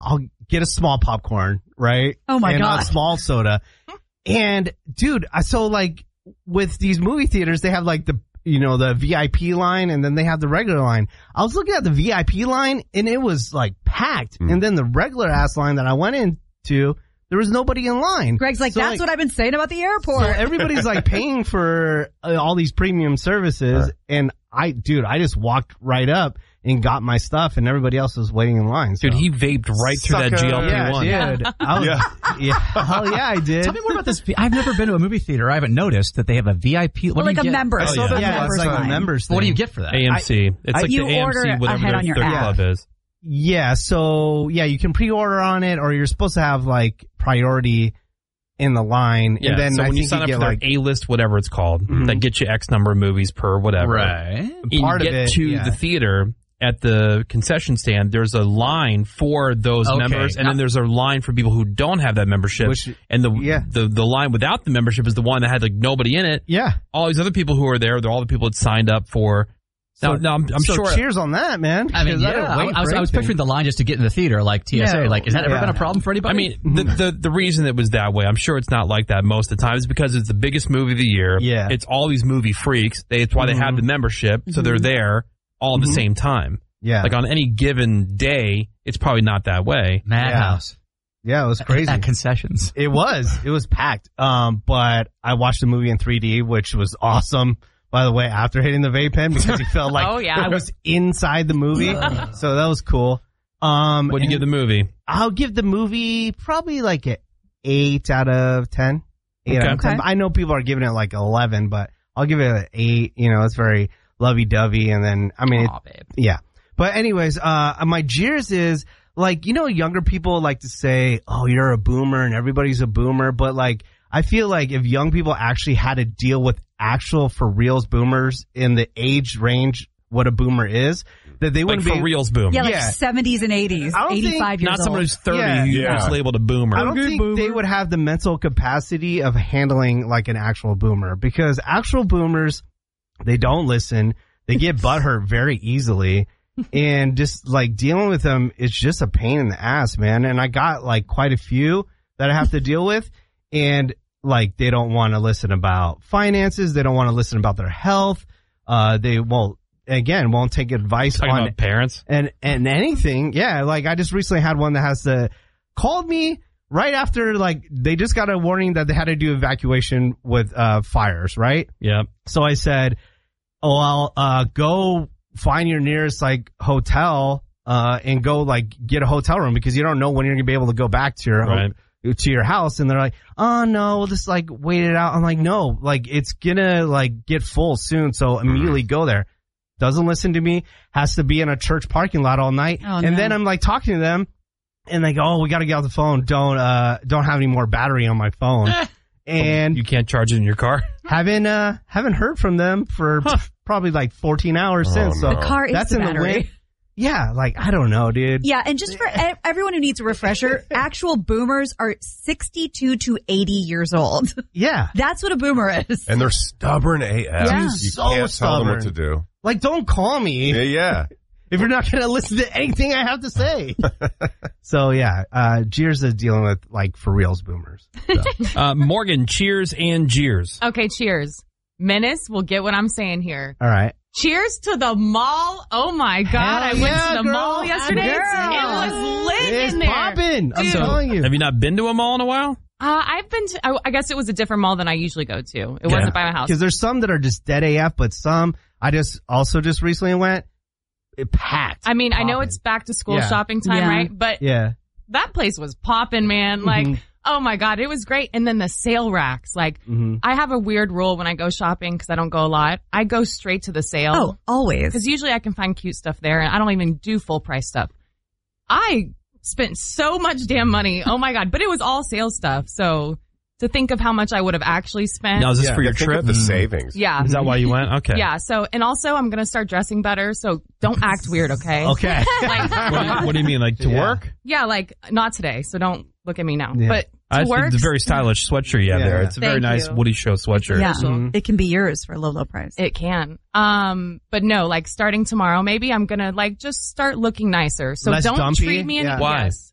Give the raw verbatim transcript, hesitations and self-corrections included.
I'll get a small popcorn, right? Oh my and God. a small soda. And dude, I so like with these movie theaters, they have like the, you know, the V I P line and then they have the regular line. I was looking at the V I P line and it was like packed. Mm. And then the regular ass line that I went into, there was nobody in line. Greg's like, so that's like, what I've been saying about the airport. So everybody's like paying for uh, all these premium services. Sure. And I, dude, I just walked right up and got my stuff, and everybody else was waiting in line. So. Dude, he vaped right through Sucker. that G L P one. Yeah, dude. I was, yeah. yeah. Hell yeah, I did. Tell me more about this. I've never been to a movie theater. I haven't noticed that they have a V I P. What well, do like you a get? member. Oh, yeah, yeah it's like line. a members thing. What do you get for that? A M C. I, it's I, like you the A M order C, whatever ahead their on your third app. club is. Yeah, so, yeah, you can pre-order on it, or you're supposed to have, like, priority in the line. Yeah, and then so I when you think sign you up get, for their like, A-list, whatever it's called, mm-hmm. that gets you X number of movies per whatever. Right. And Part you of get it, to yeah. the theater at the concession stand, there's a line for those Okay. members, and then there's a line for people who don't have that membership. Which, and the, yeah. the the line without the membership is the one that had like nobody in it. Yeah. All these other people who are there, they're all the people that signed up for. So, now, now I'm, I'm so sure. cheers on that, man. I mean, yeah, I, I, was, I was picturing the line just to get in the theater, like T S A. No, like, has that ever yeah. been a problem for anybody? I mean, the, the the reason it was that way, I'm sure it's not like that most of the time, is because it's the biggest movie of the year. Yeah. It's all these movie freaks. They, it's why mm-hmm. they have the membership, so they're there all at mm-hmm. the same time. Yeah. Like on any given day, it's probably not that way. Madhouse. Yeah, it was crazy. At concessions. It was. It was packed. Um, but I watched the movie in three D, which was awesome. By the way, after hitting the vape pen, because it felt like oh, yeah. I was inside the movie. So that was cool. Um, what do you give the movie? I'll give the movie probably like an eight out of ten. Eight Okay. out of ten. I know people are giving it like eleven, but I'll give it an eight. You know, it's very lovey-dovey. And then, I mean, Aw, it, babe. yeah. But anyways, uh, my jeers is like, you know, younger people like to say, oh, you're a boomer and everybody's a boomer. But like, I feel like if young people actually had to deal with actual for reals boomers in the age range, what a boomer is, that they Like wouldn't for be reals boom. Yeah, like Yeah. seventies and eighties, I don't think- eighty-five years Not someone old. who's thirty Yeah. who Yeah. gets labeled a boomer. I don't Good think boomer. they would have the mental capacity of handling like an actual boomer, because actual boomers, they don't listen. They get butthurt very easily. And just like dealing with them, it's just a pain in the ass, man. And I got like quite a few that I have to deal with, and like they don't want to listen about finances. They don't want to listen about their health. Uh, they won't, again, won't take advice Talking on about parents. and and anything. Yeah, like I just recently had one that has to called me right after like they just got a warning that they had to do evacuation with uh fires, right? Yeah. So I said, "Oh, I'll uh go find your nearest like hotel uh and go like get a hotel room, because you don't know when you're going to be able to go back to your Right. to your house." And they're like, "Oh no, we'll just like wait it out." I'm like, "No, like it's gonna like get full soon, so immediately go there." Doesn't listen to me, has to be in a church parking lot all night. Oh, and no. then I'm like talking to them, and they go, "Oh, we got to get off the phone. Don't uh don't have any more battery on my phone." And You can't charge it in your car. haven't uh haven't heard from them for Huh. probably like fourteen hours Oh, since. So no. The car is that's the in the battery. way. Yeah, like I don't know, dude. Yeah, and just for e- everyone who needs a refresher, actual boomers are sixty-two to eighty years old. Yeah. That's what a boomer is. And they're stubborn A F. Yeah. You So can't tell them what to stubborn. do. Like, don't call me Yeah, yeah. if you're not going to listen to anything I have to say. So yeah, uh, Jeers is dealing with like for reals boomers. So. Uh, Morgan, cheers and jeers. Okay, cheers. Menace will get what I'm saying here. All right. Cheers to the mall. Oh my God. Hell I went yeah, to the girl. mall yesterday. Girl. It was lit It's in there. popping. I'm Dude. telling you. Have you not been to a mall in a while? Uh, I've been to, I, I guess it was a different mall than I usually go to. It wasn't by my house. Because there's some that are just dead A F, but some I just also just recently went it packed. I mean, I know Popping. it's back to school Yeah. shopping time, Yeah. right? But Yeah. that place was popping, man. Like, Mhm. oh my God, it was great. And then the sale racks. Like, Mm-hmm. I have a weird rule when I go shopping because I don't go a lot. I go straight to the sale. Oh, always. Because usually I can find cute stuff there, and I don't even do full price stuff. I spent so much damn money. Oh my God. But it was all sales stuff. So to think of how much I would have actually spent. Now, is this Yeah, for your think of trip? the savings. Yeah. Is that why you went? Okay. Yeah. So, and also I'm going to start dressing better. So don't act weird, okay? Okay. Like, What do, you, what do you mean, like to Yeah. work? yeah, like not today. So don't look at me now. Yeah. But I to work. It's a very stylish sweatshirt you have Yeah. there. It's a very Thank nice you. Woody Show sweatshirt. yeah, Mhm. it can be yours for a low, low price. It can. Um, but no, like starting tomorrow, maybe I'm going to like just start looking nicer. So Less don't dumpy? treat me any Yeah. Why? yes.